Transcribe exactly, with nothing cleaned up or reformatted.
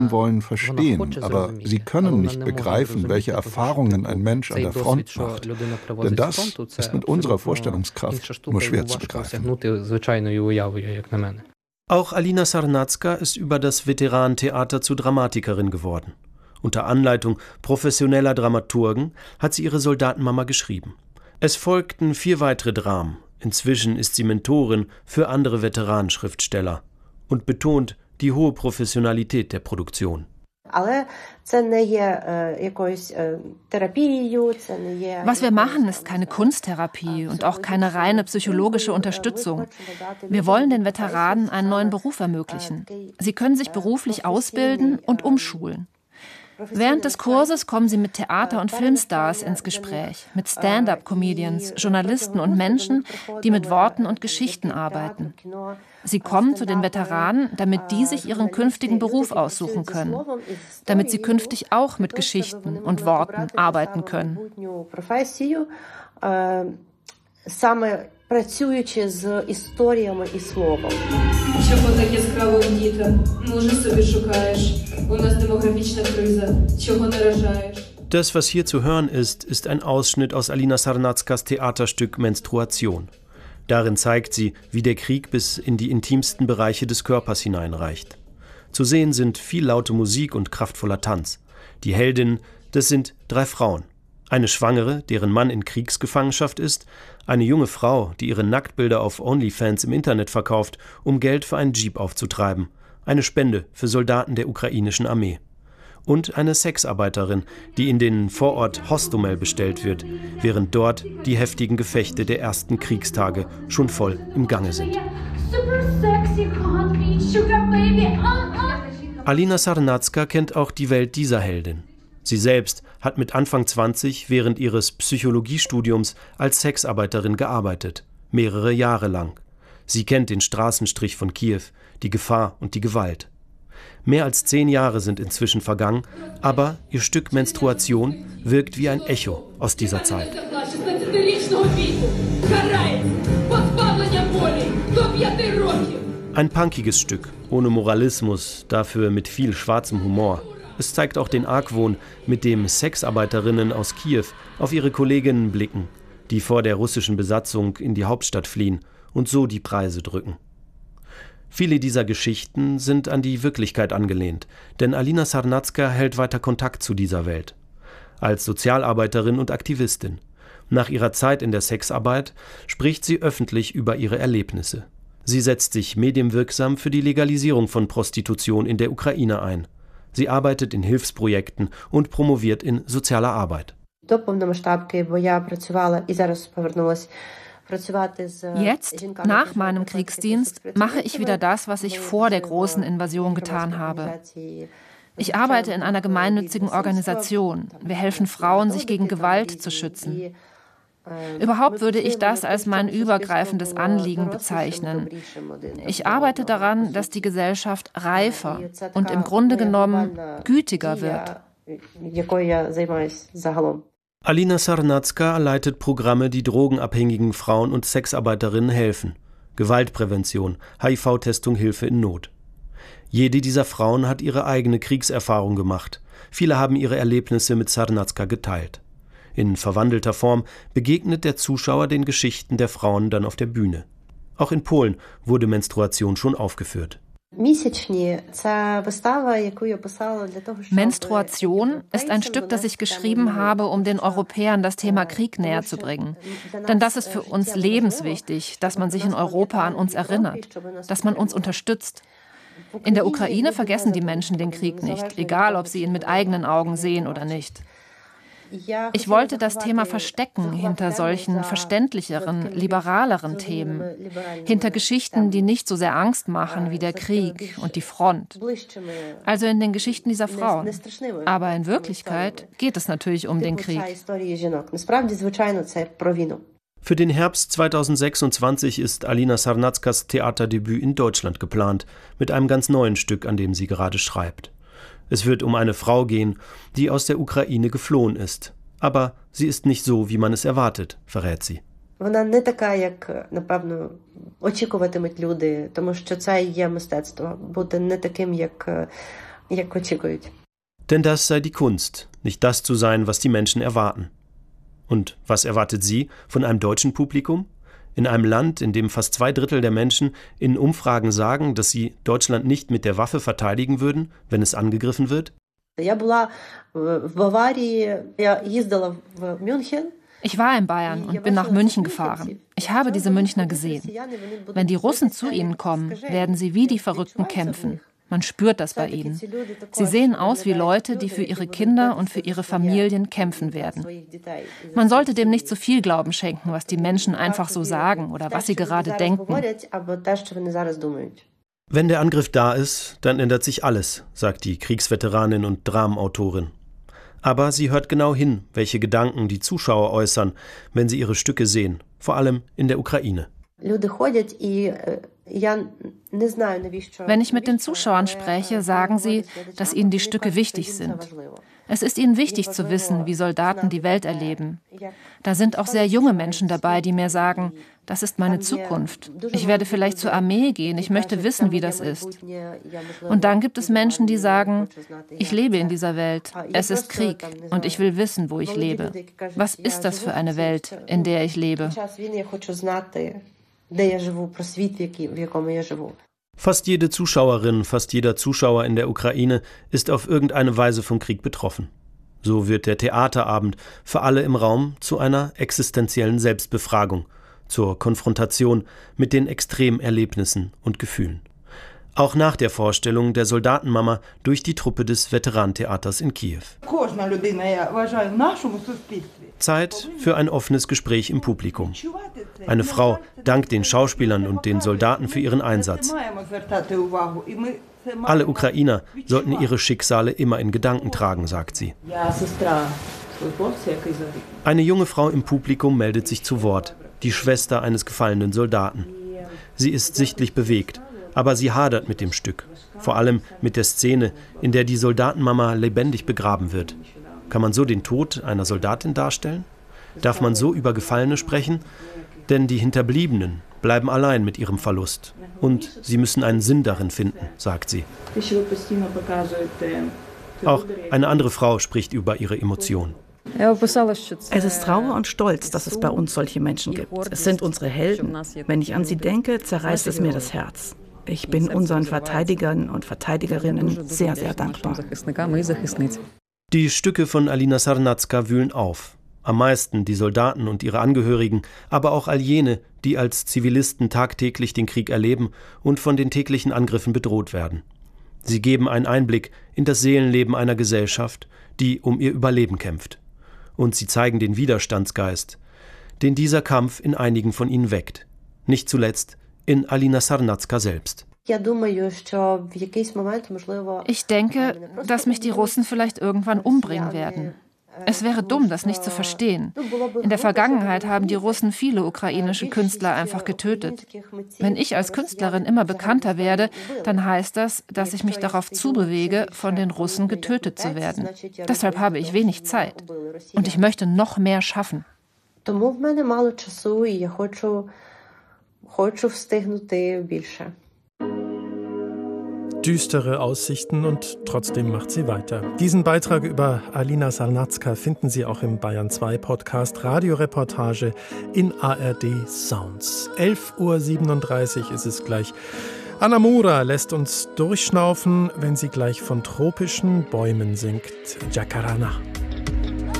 wollen verstehen, aber sie können nicht begreifen, welche Erfahrungen ein Mensch an der Front macht. Denn das ist mit unserer Vorstellungskraft nur schwer zu begreifen. Auch Alina Sarnacka ist über das Veteranentheater zu Dramatikerin geworden. Unter Anleitung professioneller Dramaturgen hat sie ihre Soldatenmama geschrieben. Es folgten vier weitere Dramen. Inzwischen ist sie Mentorin für andere Veteranenschriftsteller und betont die hohe Professionalität der Produktion. Was wir machen, ist keine Kunsttherapie und auch keine reine psychologische Unterstützung. Wir wollen den Veteranen einen neuen Beruf ermöglichen. Sie können sich beruflich ausbilden und umschulen. Während des Kurses kommen sie mit Theater- und Filmstars ins Gespräch, mit Stand-up-Comedians, Journalisten und Menschen, die mit Worten und Geschichten arbeiten. Sie kommen zu den Veteranen, damit die sich ihren künftigen Beruf aussuchen können, damit sie künftig auch mit Geschichten und Worten arbeiten können. Працюючи з історіями і словом. Чого так яскраво у діта? Може собі шукаєш? У нас демографічна криза. Чого наражаєш? Das, was hier zu hören ist, ist ein Ausschnitt aus Alina Sarnackas Theaterstück Menstruation. Darin zeigt sie, wie der Krieg bis in die intimsten Bereiche des Körpers hineinreicht. Zu sehen sind viel laute Musik und kraftvoller Tanz. Die Heldinnen, das sind drei Frauen. Eine Schwangere, deren Mann in Kriegsgefangenschaft ist, eine junge Frau, die ihre Nacktbilder auf OnlyFans im Internet verkauft, um Geld für einen Jeep aufzutreiben, eine Spende für Soldaten der ukrainischen Armee. Und eine Sexarbeiterin, die in den Vorort Hostomel bestellt wird, während dort die heftigen Gefechte der ersten Kriegstage schon voll im Gange sind. Alina Sarnacka kennt auch die Welt dieser Heldin. Sie selbst hat mit Anfang zwanzig während ihres Psychologiestudiums als Sexarbeiterin gearbeitet, mehrere Jahre lang. Sie kennt den Straßenstrich von Kiew, die Gefahr und die Gewalt. Mehr als zehn Jahre sind inzwischen vergangen, aber ihr Stück Menstruation wirkt wie ein Echo aus dieser Zeit. Ein punkiges Stück, ohne Moralismus, dafür mit viel schwarzem Humor. Es zeigt auch den Argwohn, mit dem Sexarbeiterinnen aus Kiew auf ihre Kolleginnen blicken, die vor der russischen Besatzung in die Hauptstadt fliehen und so die Preise drücken. Viele dieser Geschichten sind an die Wirklichkeit angelehnt, denn Alina Sarnacka hält weiter Kontakt zu dieser Welt. Als Sozialarbeiterin und Aktivistin. Nach ihrer Zeit in der Sexarbeit spricht sie öffentlich über ihre Erlebnisse. Sie setzt sich medienwirksam für die Legalisierung von Prostitution in der Ukraine ein. Sie arbeitet in Hilfsprojekten und promoviert in sozialer Arbeit. Jetzt, nach meinem Kriegsdienst, mache ich wieder das, was ich vor der großen Invasion getan habe. Ich arbeite in einer gemeinnützigen Organisation. Wir helfen Frauen, sich gegen Gewalt zu schützen. Überhaupt würde ich das als mein übergreifendes Anliegen bezeichnen. Ich arbeite daran, dass die Gesellschaft reifer und im Grunde genommen gütiger wird. Alina Sarnacka leitet Programme, die drogenabhängigen Frauen und Sexarbeiterinnen helfen. Gewaltprävention, H I V-Testung, Hilfe in Not. Jede dieser Frauen hat ihre eigene Kriegserfahrung gemacht. Viele haben ihre Erlebnisse mit Sarnacka geteilt. In verwandelter Form begegnet der Zuschauer den Geschichten der Frauen dann auf der Bühne. Auch in Polen wurde Menstruation schon aufgeführt. Menstruation ist ein Stück, das ich geschrieben habe, um den Europäern das Thema Krieg näher zu bringen. Denn das ist für uns lebenswichtig, dass man sich in Europa an uns erinnert, dass man uns unterstützt. In der Ukraine vergessen die Menschen den Krieg nicht, egal ob sie ihn mit eigenen Augen sehen oder nicht. Ich wollte das Thema verstecken hinter solchen verständlicheren, liberaleren Themen, hinter Geschichten, die nicht so sehr Angst machen wie der Krieg und die Front. Also in den Geschichten dieser Frauen. Aber in Wirklichkeit geht es natürlich um den Krieg. Für den Herbst zweitausendsechsundzwanzig ist Alina Sarnackas Theaterdebüt in Deutschland geplant, mit einem ganz neuen Stück, an dem sie gerade schreibt. Es wird um eine Frau gehen, die aus der Ukraine geflohen ist. Aber sie ist nicht so, wie man es erwartet, verrät sie. Вона не така, як, напевно, очікуватимуть люди, тому що це є мистецтво. Бути не таким, як Denn das sei die Kunst, nicht das zu sein, was die Menschen erwarten. Und was erwartet sie von einem deutschen Publikum? In einem Land, in dem fast zwei Drittel der Menschen in Umfragen sagen, dass sie Deutschland nicht mit der Waffe verteidigen würden, wenn es angegriffen wird? Ich war in Bayern und bin nach München gefahren. Ich habe diese Münchner gesehen. Wenn die Russen zu ihnen kommen, werden sie wie die Verrückten kämpfen. Man spürt das bei ihnen. Sie sehen aus wie Leute, die für ihre Kinder und für ihre Familien kämpfen werden. Man sollte dem nicht zu viel Glauben schenken, was die Menschen einfach so sagen oder was sie gerade denken. Wenn der Angriff da ist, dann ändert sich alles, sagt die Kriegsveteranin und Dramenautorin. Aber sie hört genau hin, welche Gedanken die Zuschauer äußern, wenn sie ihre Stücke sehen, vor allem in der Ukraine. Wenn ich mit den Zuschauern spreche, sagen sie, dass ihnen die Stücke wichtig sind. Es ist ihnen wichtig zu wissen, wie Soldaten die Welt erleben. Da sind auch sehr junge Menschen dabei, die mir sagen, das ist meine Zukunft. Ich werde vielleicht zur Armee gehen, ich möchte wissen, wie das ist. Und dann gibt es Menschen, die sagen, ich lebe in dieser Welt, es ist Krieg und ich will wissen, wo ich lebe. Was ist das für eine Welt, in der ich lebe? Fast jede Zuschauerin, fast jeder Zuschauer in der Ukraine ist auf irgendeine Weise vom Krieg betroffen. So wird der Theaterabend für alle im Raum zu einer existenziellen Selbstbefragung, zur Konfrontation mit den Extremerlebnissen und Gefühlen. Auch nach der Vorstellung der Soldatenmama durch die Truppe des Veteranentheaters in Kiew. Zeit für ein offenes Gespräch im Publikum. Eine Frau dankt den Schauspielern und den Soldaten für ihren Einsatz. Alle Ukrainer sollten ihre Schicksale immer in Gedanken tragen, sagt sie. Eine junge Frau im Publikum meldet sich zu Wort, die Schwester eines gefallenen Soldaten. Sie ist sichtlich bewegt, aber sie hadert mit dem Stück, vor allem mit der Szene, in der die Soldatenmama lebendig begraben wird. Kann man so den Tod einer Soldatin darstellen? Darf man so über Gefallene sprechen? Denn die Hinterbliebenen bleiben allein mit ihrem Verlust. Und sie müssen einen Sinn darin finden, sagt sie. Auch eine andere Frau spricht über ihre Emotionen. Es ist Trauer und Stolz, dass es bei uns solche Menschen gibt. Es sind unsere Helden. Wenn ich an sie denke, zerreißt es mir das Herz. Ich bin unseren Verteidigern und Verteidigerinnen sehr, sehr dankbar. Die Stücke von Alina Sarnatska wühlen auf. Am meisten die Soldaten und ihre Angehörigen, aber auch all jene, die als Zivilisten tagtäglich den Krieg erleben und von den täglichen Angriffen bedroht werden. Sie geben einen Einblick in das Seelenleben einer Gesellschaft, die um ihr Überleben kämpft. Und sie zeigen den Widerstandsgeist, den dieser Kampf in einigen von ihnen weckt. Nicht zuletzt in Alina Sarnatska selbst. Ich denke, dass mich die Russen vielleicht irgendwann umbringen werden. Es wäre dumm, das nicht zu verstehen. In der Vergangenheit haben die Russen viele ukrainische Künstler einfach getötet. Wenn ich als Künstlerin immer bekannter werde, dann heißt das, dass ich mich darauf zubewege, von den Russen getötet zu werden. Deshalb habe ich wenig Zeit. Und ich möchte noch mehr schaffen. Düstere Aussichten und trotzdem macht sie weiter. Diesen Beitrag über Alina Sarnatska finden Sie auch im Bayern zwei Podcast Radioreportage in A R D Sounds. elf Uhr siebenunddreißig ist es gleich. Anna Mura lässt uns durchschnaufen, wenn sie gleich von tropischen Bäumen singt. Jacarana.